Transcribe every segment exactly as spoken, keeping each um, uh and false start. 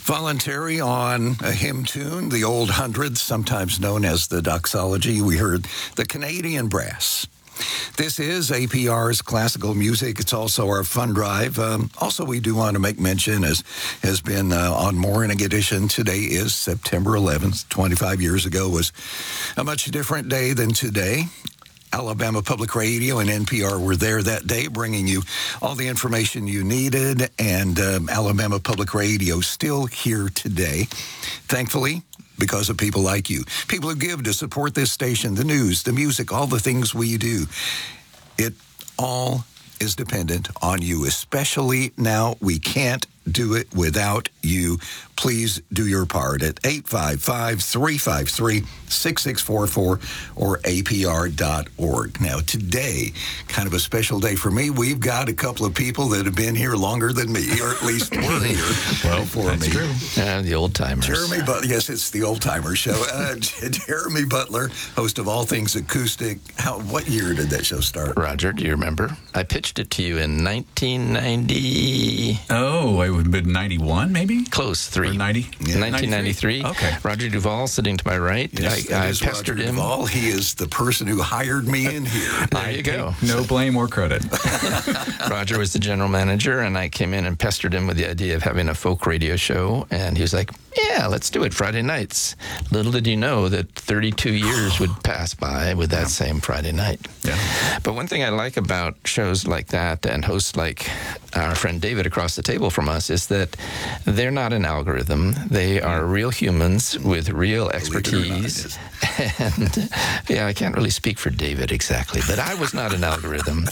Voluntary on a hymn tune, the Old Hundreds, sometimes known as the Doxology. We heard the Canadian Brass. This is A P R's Classical Music. It's also our fund drive. Um, also, we do want to make mention, as has been uh, on Morning Edition, today is September eleventh. twenty-five years ago was a much different day than today. Alabama Public Radio and N P R were there that day, bringing you all the information you needed, and um, Alabama Public Radio still here today, thankfully, because of people like you, people who give to support this station, the news, the music, all the things we do. It all is dependent on you, especially now. We can't do it without you. Please do your part at eight five five, three five three, six six four four or A P R dot org. Now, today, kind of a special day for me. We've got a couple of people that have been here longer than me, or at least were here well, before that's me. True. Uh, the old timers. Jeremy Butler. Yes, it's the old timer show. Uh, Jeremy Butler, host of All Things Acoustic. How? What year did that show start? Roger, do you remember? I pitched it to you in nineteen ninety. Oh, it would have been ninety-one, maybe? Close, three. Or ninety? Yeah. nineteen ninety-three. Okay. Roger Duvall sitting to my right. Yes, I, that I is pestered Roger him. Duvall. He is the person who hired me in here. There you go. No blame or credit. Roger was the general manager, and I came in and pestered him with the idea of having a folk radio show, and he was like, yeah, let's do it Friday nights. Little did you know that thirty-two years would pass by with that yeah. same Friday night. Yeah. But one thing I like about shows like that and hosts like our friend David across the table from us is that they're not an algorithm. They are real humans with real expertise. And yeah, I can't really speak for David exactly, but I was not an algorithm.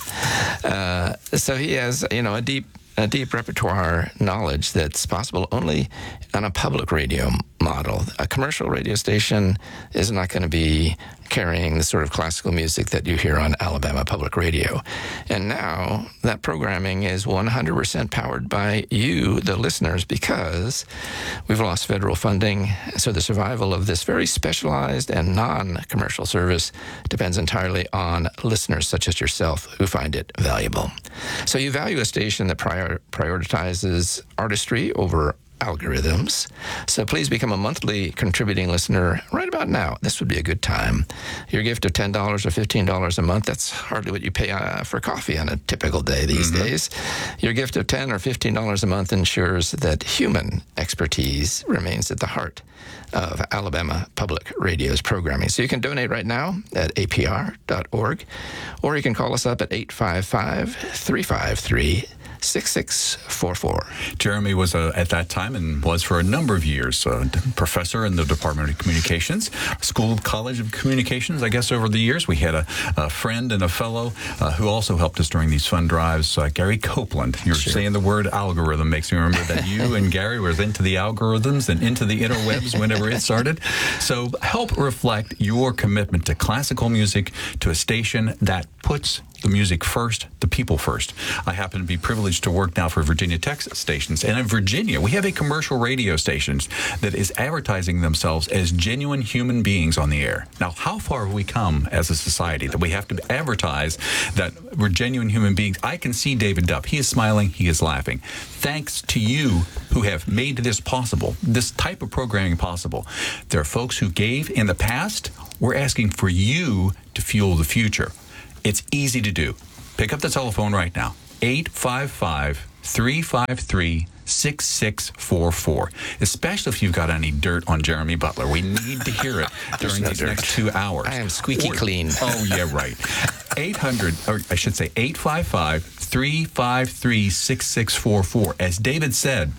Uh, so he has, you know, a deep a deep repertoire knowledge that's possible only on a public radio model. A commercial radio station is not going to be carrying the sort of classical music that you hear on Alabama Public Radio. And now that programming is one hundred percent powered by you, the listeners, because we've lost federal funding. So the survival of this very specialized and non-commercial service depends entirely on listeners such as yourself who find it valuable. So you value a station that prior- prioritizes artistry over algorithms. So please become a monthly contributing listener right about now. This would be a good time. Your gift of ten dollars or fifteen dollars a month, that's hardly what you pay uh, for coffee on a typical day these mm-hmm. days. Your gift of ten dollars or fifteen dollars a month ensures that human expertise remains at the heart of Alabama Public Radio's programming. So you can donate right now at A P R dot org, or you can call us up at eight five five, three five three, six six four four. Jeremy was, uh, at that time, and was for a number of years, a professor in the Department of Communications, School of College of Communications. I guess over the years, we had a, a friend and a fellow uh, who also helped us during these fund drives, uh, Gary Copeland. You're sure. saying the word algorithm makes me remember that you and Gary were into the algorithms and into the interwebs whenever it started. So help reflect your commitment to classical music, to a station that puts the music first, the people first. I happen to be privileged to work now for Virginia Tech stations. And in Virginia, we have a commercial radio station that is advertising themselves as genuine human beings on the air. Now, how far have we come as a society that we have to advertise that we're genuine human beings? I can see David Duff. He is smiling. He is laughing. Thanks to you who have made this possible, this type of programming possible. There are folks who gave in the past. We're asking for you to fuel the future. It's easy to do. Pick up the telephone right now, eight five five, three five three, six six four four, especially if you've got any dirt on Jeremy Butler. We need to hear it during no these dirt. next two hours. I am squeaky or, clean. Oh, yeah, right. eight hundred, or I should say eight five five, three five three, six six four four. As David said,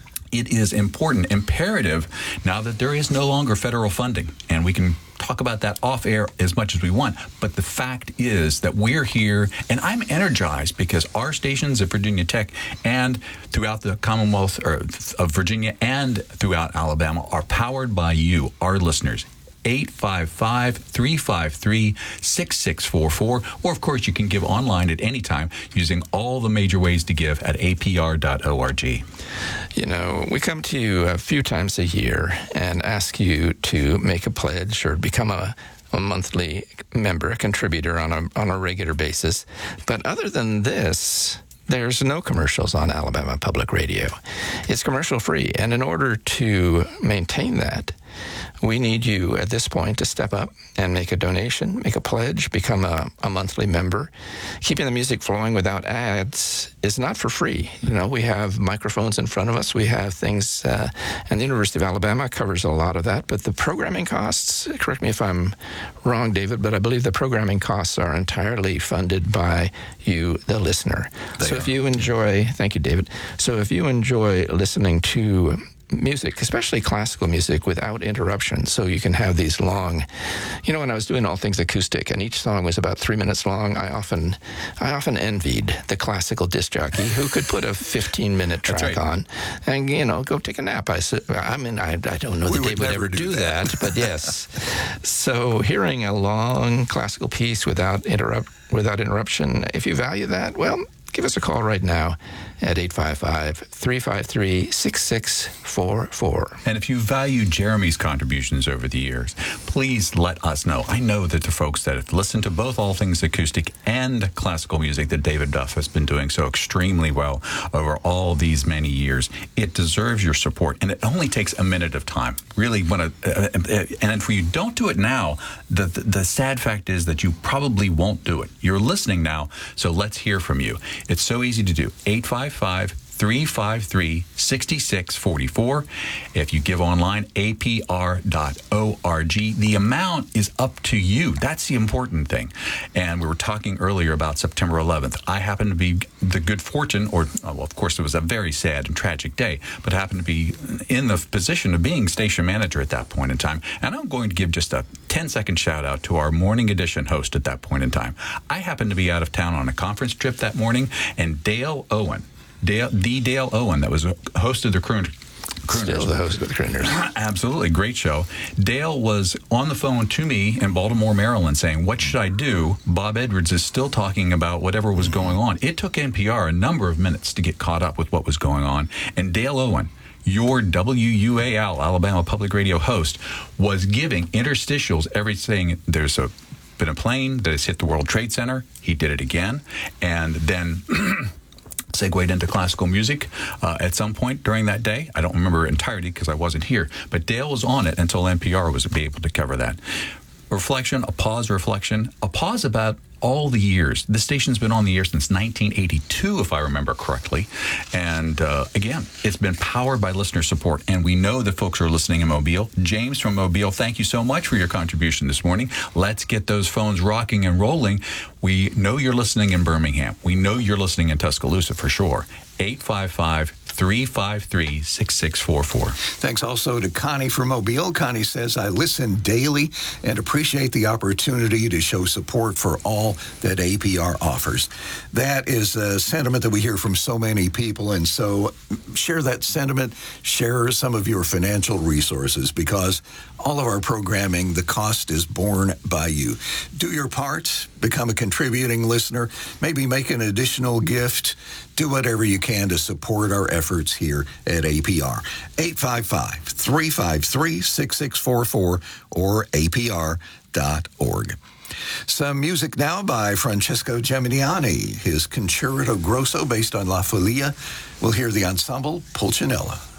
it is important, imperative, now that there is no longer federal funding, and we can talk about that off air as much as we want. But the fact is that we're here, and I'm energized because our stations at Virginia Tech and throughout the Commonwealth or of Virginia and throughout Alabama are powered by you, our listeners. eight five five, three five three, six six four four, or of course you can give online at any time using all the major ways to give at A P R dot org. You know, we come to you a few times a year and ask you to make a pledge or become a, a monthly member, a contributor on a on a regular basis. But other than this, there's no commercials on Alabama Public Radio. It's commercial free. And in order to maintain that, we need you at this point to step up and make a donation, make a pledge, become a, a monthly member. Keeping the music flowing without ads is not for free. You know, we have microphones in front of us. We have things, uh, and the University of Alabama covers a lot of that. But the programming costs, correct me if I'm wrong, David, but I believe the programming costs are entirely funded by you, the listener. They so are. If you enjoy, thank you, David. So if you enjoy listening to music, especially classical music, without interruption, so you can have these long, you know, when I was doing all things acoustic and each song was about three minutes long, I often I often envied the classical disc jockey who could put a fifteen minute track right. on and, you know, go take a nap. I, I mean, I, I don't know we that would they would ever do that, that but yes. So hearing a long classical piece without interrupt without interruption, if you value that, well, give us a call right now at eight five five, three five three, six six four four. And if you value Jeremy's contributions over the years, please let us know. I know that the folks that have listened to both All Things Acoustic and classical music that David Duff has been doing so extremely well over all these many years, it deserves your support. And it only takes a minute of time. Really, when a, uh, and if you don't do it now, the, the, the sad fact is that you probably won't do it. You're listening now, so let's hear from you. It's so easy to do. eight five five, three five three, six six four four. If you give online, A P R dot org. The amount is up to you. That's the important thing. And we were talking earlier about September eleventh. I happened to be the good fortune, or, well, of course, it was a very sad and tragic day, but happened to be in the position of being station manager at that point in time. And I'm going to give just a ten second shout out to our morning edition host at that point in time. I happened to be out of town on a conference trip that morning, and Dale Owen, Dale, the Dale Owen that was host of the Croon, Crooners. Still the host of the Crooners. Absolutely, great show. Dale was on the phone to me in Baltimore, Maryland, saying, what should I do? Bob Edwards is still talking about whatever was going on. It took N P R a number of minutes to get caught up with what was going on. And Dale Owen, your W U A L, Alabama Public Radio host, was giving interstitials everything. There's a, been a plane that has hit the World Trade Center. He did it again. And then segued into classical music uh, at some point during that day. I don't remember entirety because I wasn't here, but Dale was on it until N P R was able to cover that. Reflection, a pause reflection, a pause about all the years. The station's been on the air since nineteen eighty-two, if I remember correctly. And uh, again, it's been powered by listener support. And we know that folks are listening in Mobile. James from Mobile, thank you so much for your contribution this morning. Let's get those phones rocking and rolling. We know you're listening in Birmingham. We know you're listening in Tuscaloosa for sure. eight five five, three five three, six six four four. Thanks also to Connie from Mobile. Connie says, I listen daily and appreciate the opportunity to show support for all that A P R offers. That is a sentiment that we hear from so many people, and so share that sentiment, share some of your financial resources, because all of our programming, the cost is borne by you. Do your part, become a contributing listener, maybe make an additional gift, do whatever you can to support our efforts here at A P R. eight five five, three five three, six six four four or A P R dot org. Some music now by Francesco Geminiani, his Concerto Grosso based on La Folia. We'll hear the ensemble Pulcinella.